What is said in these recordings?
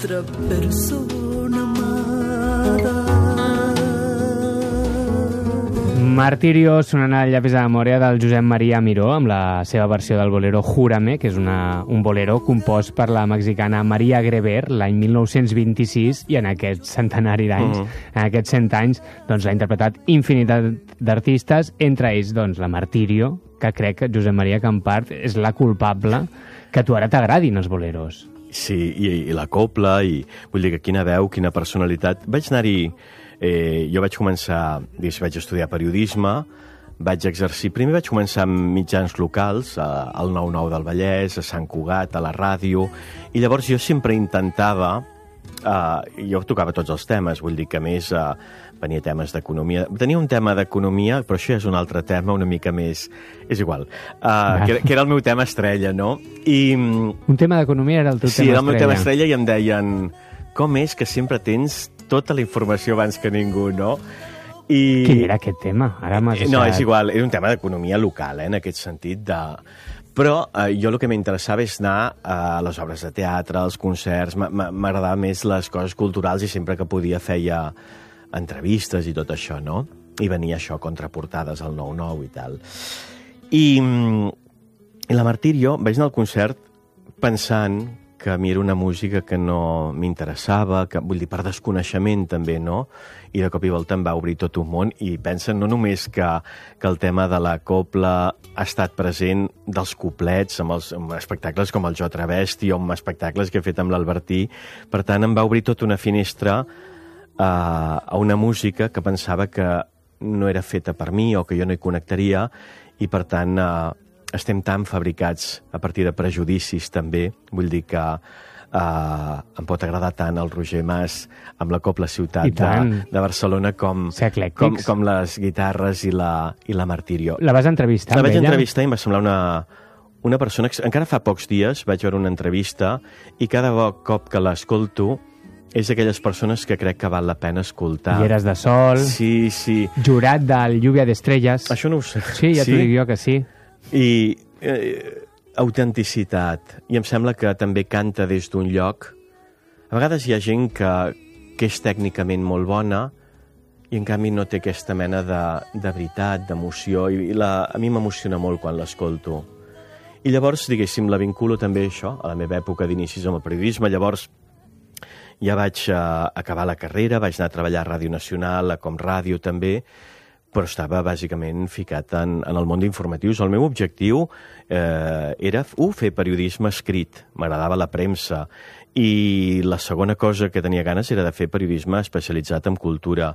otra persona amada. Martirio, sonant al llapis de memòria del Josep Maria Miró, amb la seva versió del bolero Júrame, que és un bolero compost per la mexicana Maria Greber l'any 1926, i en aquest centenari d'anys, en aquests 100 anys, doncs l'ha interpretat infinitat d'artistes, entre ells doncs, la Martirio, que crec que Josep Maria Campart és la culpable que a tu ara t'agradin els boleros. Sí, i la copla, i vull dir que quina veu, quina personalitat. Vaig anar-hi... jo vaig començar, vaig estudiar periodisme, vaig exercir... Primer vaig començar amb mitjans locals, al 9-9 del Vallès, a Sant Cugat, a la ràdio, i llavors jo sempre intentava... jo tocava tots els temes, vull dir que a més venia temes d'economia. Tenia un tema d'economia, però això és un altre tema una mica més... És igual. Que era el meu tema estrella, no? Un tema d'economia era el teu tema estrella. Sí, era el meu tema estrella i em deien com és que sempre tens tota la informació abans que ningú, no? Quin era aquest tema? Ara m'has deixat... No, és igual, era un tema d'economia local, en aquest sentit. Però jo el que m'interessava és anar a les obres de teatre, als concerts, m'agradava més les coses culturals i sempre que podia feia entrevistes i tot això, no? I venia això, contraportades al 9-9 i tal. I la Martirio, vaig anar al concert pensant que a mi era una música que no m'interessava, que vull dir, per desconeixement també, no? I de cop i volta em va obrir tot un món i pensen no només que el tema de la copla ha estat present dels coplets, amb espectacles com el Jo Travesti o amb espectacles que he fet amb l'Albertí. Per tant, em va obrir tota una finestra a una música que pensava que no era feta per mi o que jo no hi connectaria i, per tant, estem tan fabricats a partir de prejudicis també, vull dir que em pot agradar tant el Roger Mas amb la Copla Ciutat de Barcelona com les guitarres i la Martirio. La vas entrevistar amb ella? La vaig entrevistar i em va semblar una persona que encara fa pocs dies vaig veure una entrevista i cada cop que l'escolto és d'aquelles persones que crec que val la pena escoltar. I eres de Sol, sí. Jurat del Lluvia d'Estrelles. Això no ho sé. Sí, ja t'ho dic jo que sí. I autenticitat. I em sembla que també canta des d'un lloc. A vegades hi ha gent que és tècnicament molt bona i en canvi no té aquesta mena de veritat, d'emoció. A mi m'emociona molt quan l'escolto. I llavors, diguéssim, la vinculo també a això, a la meva època d'inicis amb el periodisme. Llavors ja vaig acabar la carrera, vaig anar a treballar a Ràdio Nacional, a Com Ràdio també, però estava bàsicament ficat en el món d'informatius. El meu objectiu era fer periodisme escrit, m'agradava la premsa, i la segona cosa que tenia ganes era de fer periodisme especialitzat en cultura.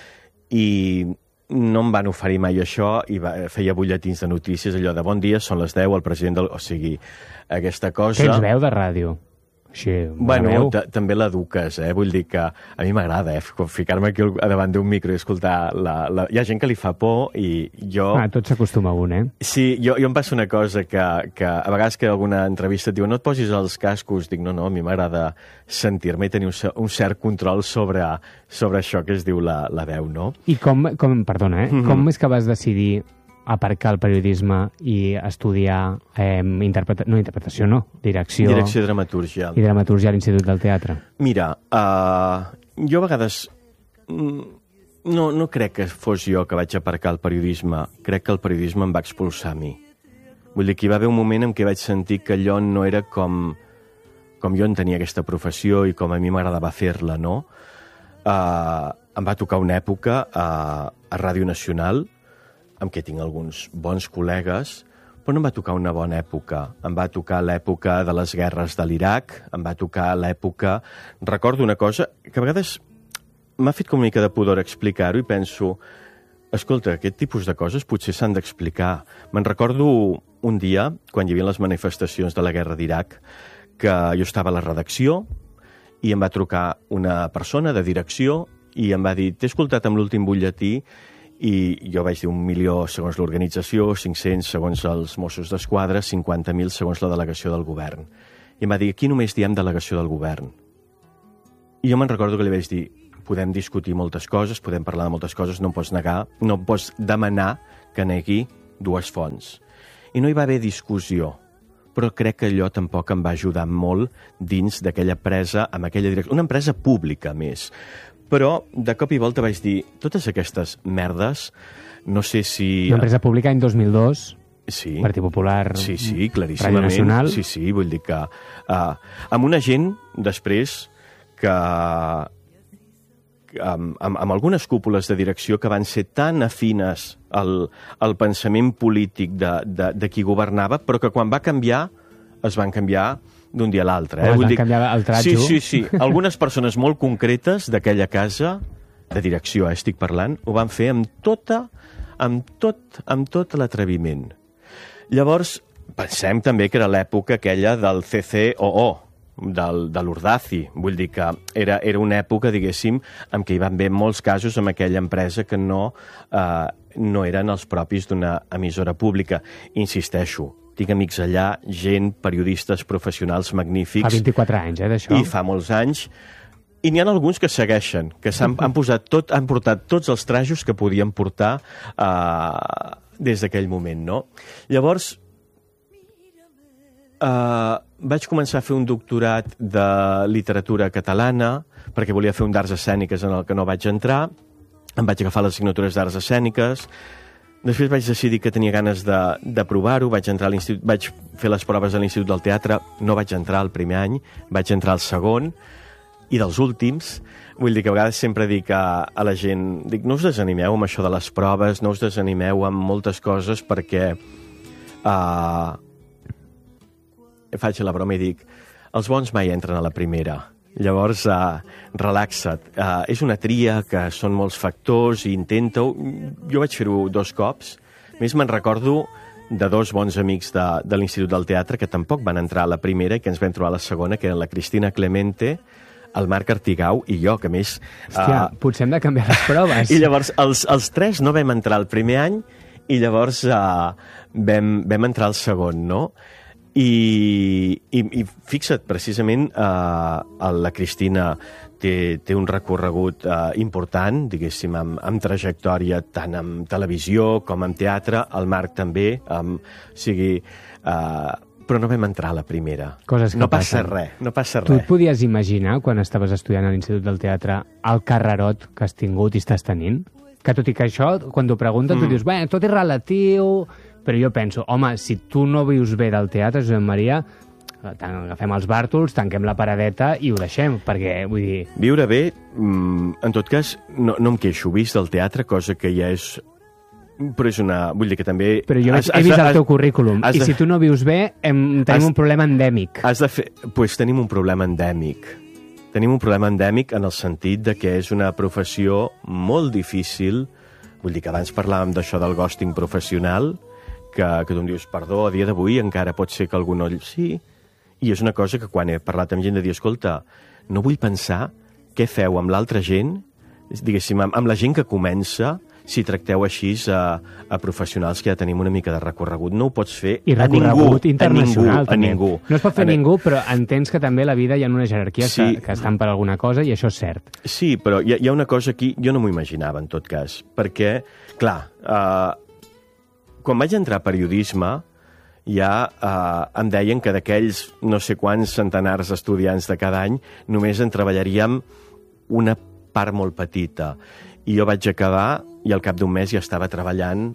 I no em van oferir mai això, i feia butlletins de notícies, allò de bon dia, són les 10, el president del... O sigui, aquesta cosa... Tens veu de ràdio? Així, bueno, també l'eduques, vull dir que a mi m'agrada ficar-me aquí davant d'un micro i escoltar hi ha gent que li fa por i jo... Tot s'acostuma a un, Sí, jo em passa una cosa que a vegades que alguna entrevista et diu no et posis els cascos, dic no, a mi m'agrada sentir-me i tenir un cert control sobre això que es diu la veu, no? I com és que vas decidir aparcar el periodisme i estudiar interpretació, direcció i dramatúrgia. I dramatúrgia a l'Institut del Teatre. Mira, jo a vegades no crec que fos jo que vaig aparcar el periodisme, crec que el periodisme em va expulsar a mi. Vull dir que hi va haver un moment en què vaig sentir que allò no era com jo entenia aquesta professió i com a mi m'agradava fer-la, no? Em va tocar una època a Ràdio Nacional, amb què tinc alguns bons col·legues, però no em va tocar una bona època. Em va tocar l'època de les guerres de l'Iraq, em va tocar l'època... Recordo una cosa que a vegades m'ha fet com una mica de pudor explicar-ho i penso, escolta, aquest tipus de coses potser s'han d'explicar. Me'n recordo un dia, quan hi havia les manifestacions de la guerra d'Iraq, que jo estava a la redacció i em va trucar una persona de direcció i em va dir, t'he escoltat amb l'últim butlletí i jo vaig dir 1 milió segons l'organització, 500 segons els Mossos d'Esquadra, 50.000 segons la delegació del govern. I em va dir, aquí només diem delegació del govern. I jo me'n recordo que li vaig dir, podem discutir moltes coses, podem parlar de moltes coses, no em pots negar, no em pots demanar que negui 2 fonts. I no hi va haver discussió, però crec que allò tampoc em va ajudar molt dins d'aquella empresa, amb aquella direcció. Una empresa pública, més. Però, de cop i volta vaig dir, totes aquestes merdes, no sé si... Una empresa pública en 2002, sí. Partit Popular, Sí, Radio claríssimament. Nacional. Sí, vull dir que... amb una gent, després, que... amb algunes cúpules de direcció que van ser tan afines al pensament polític de qui governava, però que quan va canviar, es van canviar d'un dia a l'altre. Es van canviar el tratjo. Sí. Algunes persones molt concretes d'aquella casa, de direcció, estic parlant, ho van fer amb tot l'atreviment. Llavors, pensem també que era l'època aquella del CCOO, de l'Urdaci. Vull dir que era una època, diguéssim, en què hi van haver molts casos amb aquella empresa que no eren els propis d'una emissora pública. Insisteixo, tinc amics allà, gent, periodistes professionals magnífics. Fa 24 anys, d'això. I fa molts anys. I n'hi ha alguns que segueixen, que han portat tots els trajos que podien portar des d'aquell moment, no? Llavors, vaig començar a fer un doctorat de literatura catalana, perquè volia fer un d'arts escèniques en el que no vaig entrar. Em vaig agafar les assignatures d'arts escèniques. Després vaig decidir que tenia ganes de provar-ho. Vaig fer les proves a l'Institut del Teatre. No vaig entrar el primer any, vaig entrar el segon. I dels últims, vull dir que a vegades sempre dic a la gent, no us desanimeu amb això de les proves, no us desanimeu amb moltes coses, perquè... faig la broma i dic, els bons mai entren a la primera. Llavors, relaxa't. És una tria que són molts factors i intenta-ho. Jo vaig fer-ho 2 cops. A més, me'n recordo de 2 bons amics de l'Institut del Teatre que tampoc van entrar a la primera i que ens vam trobar a la segona, que eren la Cristina Clemente, el Marc Artigau i jo, que més... Hòstia, potser hem de canviar les proves. I llavors, els 3 no vam entrar el primer any i llavors vam entrar al segon, no? I fixa't, precisament, la Cristina té un recorregut important, diguéssim, amb trajectòria tant en televisió com en teatre, el Marc també, però no vam entrar a la primera. Coses que no passa passen. res, no passa Tu et res. podies imaginar, quan estaves estudiant a l'Institut del Teatre, el carrerot que has tingut i estàs tenint? Que tot i que això, quan t'ho pregunten, tu dius, bé, tot és relatiu... Però jo penso, home, si tu no vius bé del teatre, Josep Maria, agafem els bàrtols, tanquem la paradeta i ho deixem, perquè, vull dir... Viure bé, en tot cas, no em queixo, vist del teatre, cosa que ja és... Però és una... Vull dir que també... Però jo he vist el teu currículum, i si tu no vius bé, tenim un problema endèmic. Pues tenim un problema endèmic. Tenim un problema endèmic en el sentit de que és una professió molt difícil. Vull dir que abans parlàvem d'això del ghosting professional, que tu em dius, perdó, a dia d'avui encara pot ser que algú no... Sí, i és una cosa que quan he parlat amb gent de dir, escolta, no vull pensar què feu amb l'altra gent, diguéssim, amb la gent que comença, si tracteu així a professionals que ja tenim una mica de recorregut. No ho pots fer I recorregut internacional, a ningú. No es pot fer a ningú, però entens que també la vida hi ha una jerarquia Sí. que estan per alguna cosa, i això és cert. Sí, però hi ha una cosa aquí, jo no m'ho imaginava, en tot cas, perquè, clar, quan vaig entrar a periodisme, ja em deien que d'aquells no sé quants centenars d'estudiants de cada any, només en treballaríem una part molt petita. I jo vaig acabar i al cap d'un mes ja estava treballant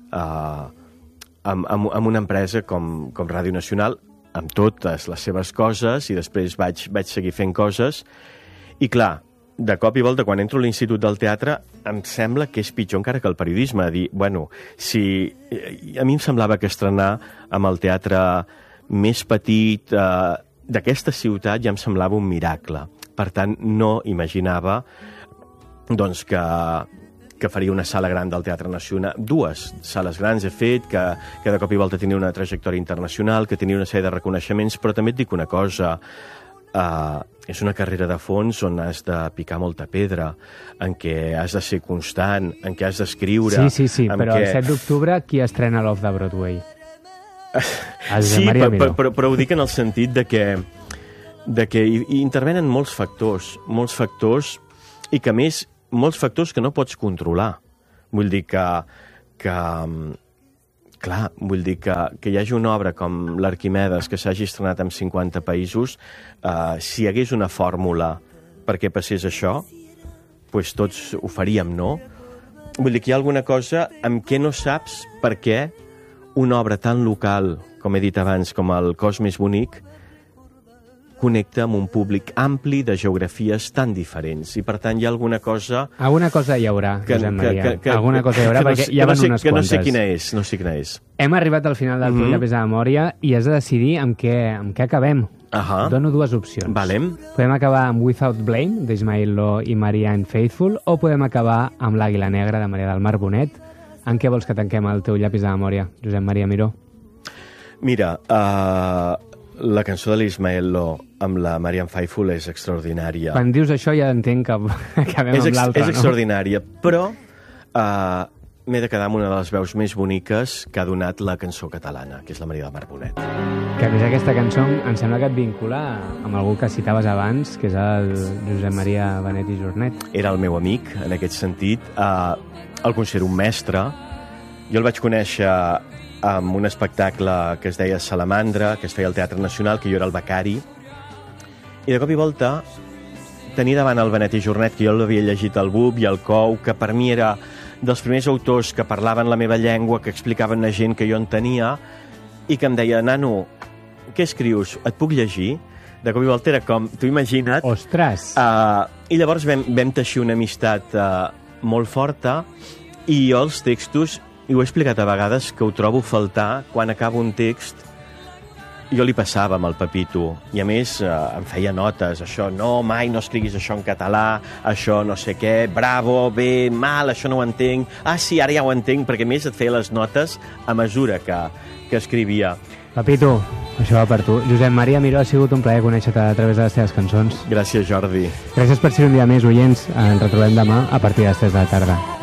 amb una empresa com Ràdio Nacional, amb totes les seves coses, i després vaig seguir fent coses. I clar, de cop i volta, quan entro a l'Institut del Teatre, em sembla que és pitjor encara que el periodisme. Dir, bueno, si... A mi em semblava que estrenar amb el teatre més petit d'aquesta ciutat ja em semblava un miracle. Per tant, no imaginava doncs, que faria una sala gran del Teatre Nacional. 2 sales grans he fet, que de cop i volta tenia una trajectòria internacional, que tenia una sèrie de reconeixements, però també et dic una cosa... és una carrera de fons on has de picar molta pedra, en què has de ser constant, en què has d'escriure... Sí, però el 7 d'octubre qui estrena l'Off de Broadway? Sí, però ho dic en el sentit de que hi intervenen molts factors, i que a més, molts factors que no pots controlar. Vull dir que clar, vull dir que hi hagi una obra com l'Arquimedes que s'hagi estrenat en 50 països, si hi hagués una fórmula perquè passés això, doncs tots ho faríem, no? Vull dir que hi ha alguna cosa amb què no saps per què una obra tan local, com he dit abans, com el Cos més bonic, connecta amb un públic ampli de geografies tan diferents. I, per tant, hi ha alguna cosa... Alguna cosa hi haurà, Josep Maria. Alguna cosa hi haurà, perquè ja van unes quantes. Que no sé quina és. Hem arribat al final del teu llapis de memòria i has de decidir amb què acabem. Dono dues opcions. Valem. Podem acabar amb Without Blame, d'Ismael Lo i Marianne Faithfull, o podem acabar amb L'Àguila Negra, de Maria del Mar Bonet. En què vols que tanquem el teu llapis de memòria, Josep Maria Miró? Mira, la cançó de l'Ismael Lo amb la Marianne Faithfull és extraordinària. Quan dius això ja entenc que acabem amb l'altra, no? És extraordinària, però m'he de quedar amb una de les veus més boniques que ha donat la cançó catalana, que és la Maria del Mar Bonet. Que a més aquesta cançó em sembla que et vincula amb algú que citaves abans, que és el Josep Maria Benet i Jornet. Era el meu amic, en aquest sentit. El considero un mestre. Jo el vaig conèixer amb un espectacle que es deia Salamandra, que es feia al Teatre Nacional, que jo era el becari. I de cop i volta tenir davant el Benet i Jornet, que jo l'havia llegit al BUP i al COU, que per mi era dels primers autors que parlaven la meva llengua, que explicaven a gent que jo entenia, i que em deia, nano, què escrius? Et puc llegir? De cop i volta era com, tu imagina't... Ostres! I llavors vam teixir una amistat molt forta, i jo els textos, i ho he explicat a vegades, que ho trobo a faltar quan acabo un text. Jo li passava amb el Pepito, i a més em feia notes, això no, mai no escriguis això en català, això no sé què, bravo, bé, mal, això no ho entenc, sí, ara ja ho entenc, perquè a més et feia les notes a mesura que escrivia. Pepito, això va per tu. Josep Maria Miró, ha sigut un plaer conèixer-te a través de les teves cançons. Gràcies, Jordi. Gràcies per ser un dia més, oients. Ens retrobem demà a partir de les 3 de la tarda.